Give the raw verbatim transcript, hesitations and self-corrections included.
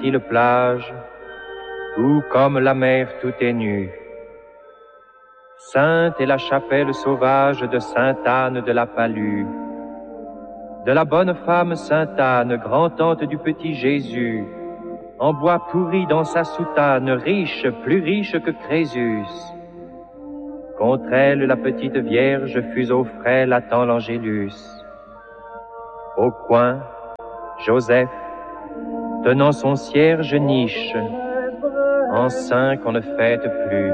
fertile plage, où comme la mer tout est nu. Sainte est la chapelle sauvage de Sainte-Anne de la Palue, de la bonne femme Sainte-Anne, grand-tante du petit Jésus, en bois pourri dans sa soutane, riche, plus riche que Crésus. Contre elle, la petite Vierge fuseau frêle attend l'Angélus. Au coin, Joseph, tenant son cierge niche, en saint qu'on ne fête plus.